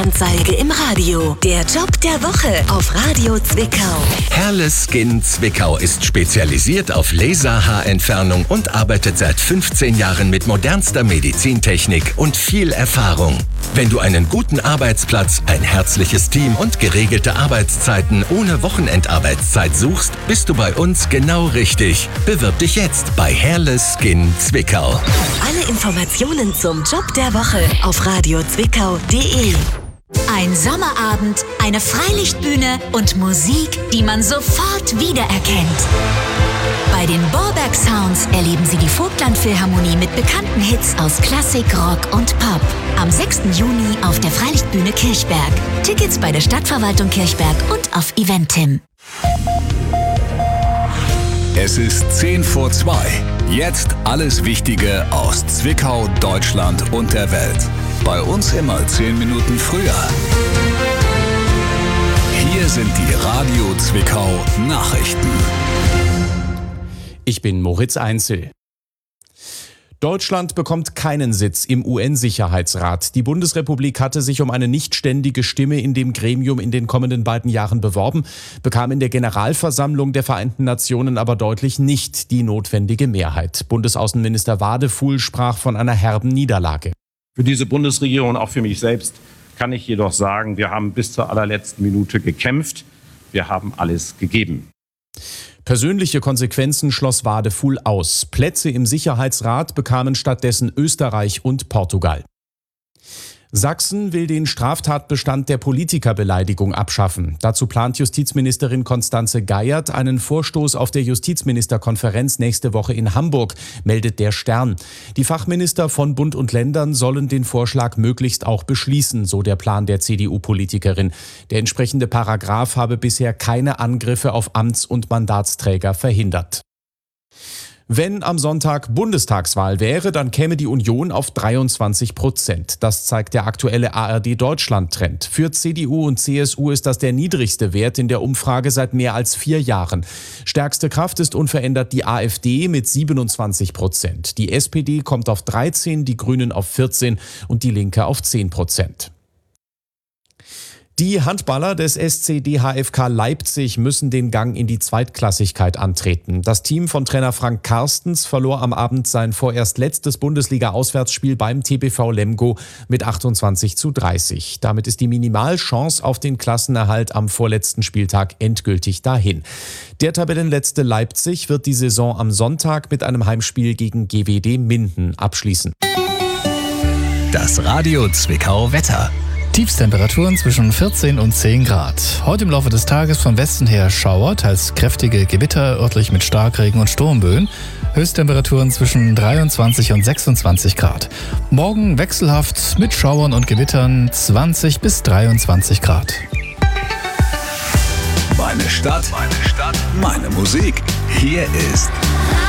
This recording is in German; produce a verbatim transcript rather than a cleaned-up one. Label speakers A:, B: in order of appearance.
A: Anzeige im Radio. Der Job der Woche auf Radio Zwickau.
B: Herles Skin Zwickau ist spezialisiert auf Laserhaarentfernung und arbeitet seit fünfzehn Jahren mit modernster Medizintechnik und viel Erfahrung. Wenn du einen guten Arbeitsplatz, ein herzliches Team und geregelte Arbeitszeiten ohne Wochenendarbeitszeit suchst, bist du bei uns genau richtig. Bewirb dich jetzt bei Herles Skin Zwickau.
A: Alle Informationen zum Job der Woche auf radio zwickau punkt de.
C: Ein Sommerabend, eine Freilichtbühne und Musik, die man sofort wiedererkennt. Bei den Borberg Sounds erleben Sie die Vogtland-Philharmonie mit bekannten Hits aus Klassik, Rock und Pop. Am sechsten Juni auf der Freilichtbühne Kirchberg. Tickets bei der Stadtverwaltung Kirchberg und auf Eventim.
D: Es ist zehn vor zwei. Jetzt alles Wichtige aus Zwickau, Deutschland und der Welt. Bei uns immer zehn Minuten früher. Hier sind die Radio Zwickau Nachrichten.
E: Ich bin Moritz Einzel. Deutschland bekommt keinen Sitz im U N-Sicherheitsrat. Die Bundesrepublik hatte sich um eine nichtständige Stimme in dem Gremium in den kommenden beiden Jahren beworben, bekam in der Generalversammlung der Vereinten Nationen aber deutlich nicht die notwendige Mehrheit. Bundesaußenminister Wadefuhl sprach von einer herben Niederlage.
F: Für diese Bundesregierung und auch für mich selbst kann ich jedoch sagen, wir haben bis zur allerletzten Minute gekämpft. Wir haben alles gegeben.
E: Persönliche Konsequenzen schloss Wadefuhl aus. Plätze im Sicherheitsrat bekamen stattdessen Österreich und Portugal. Sachsen will den Straftatbestand der Politikerbeleidigung abschaffen. Dazu plant Justizministerin Constanze Geiert einen Vorstoß auf der Justizministerkonferenz nächste Woche in Hamburg, meldet der Stern. Die Fachminister von Bund und Ländern sollen den Vorschlag möglichst auch beschließen, so der Plan der C D U-Politikerin. Der entsprechende Paragraph habe bisher keine Angriffe auf Amts- und Mandatsträger verhindert. Wenn am Sonntag Bundestagswahl wäre, dann käme die Union auf dreiundzwanzig Prozent. Das zeigt der aktuelle A R D-Deutschland-Trend. Für C D U und C S U ist das der niedrigste Wert in der Umfrage seit mehr als vier Jahren. Stärkste Kraft ist unverändert die A f D mit siebenundzwanzig Prozent. Die S P D kommt auf dreizehn, die Grünen auf vierzehn und die Linke auf zehn Prozent. Die Handballer des S C D H F K Leipzig müssen den Gang in die Zweitklassigkeit antreten. Das Team von Trainer Frank Karstens verlor am Abend sein vorerst letztes Bundesliga-Auswärtsspiel beim T B V Lemgo mit achtundzwanzig zu dreißig. Damit ist die Minimalchance auf den Klassenerhalt am vorletzten Spieltag endgültig dahin. Der Tabellenletzte Leipzig wird die Saison am Sonntag mit einem Heimspiel gegen G W D Minden abschließen.
D: Das Radio Zwickau Wetter.
G: Tiefstemperaturen zwischen vierzehn und zehn Grad. Heute im Laufe des Tages von Westen her Schauer, teils kräftige Gewitter, örtlich mit Starkregen und Sturmböen. Höchsttemperaturen zwischen dreiundzwanzig und sechsundzwanzig Grad. Morgen wechselhaft mit Schauern und Gewittern zwanzig bis dreiundzwanzig Grad.
D: Meine Stadt, meine Stadt, meine Musik. Hier ist